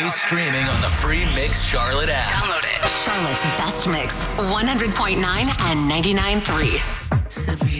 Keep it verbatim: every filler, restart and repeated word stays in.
streaming on the free Mix Charlotte app. Download it. Charlotte's best mix, one hundred point nine and ninety-nine point three.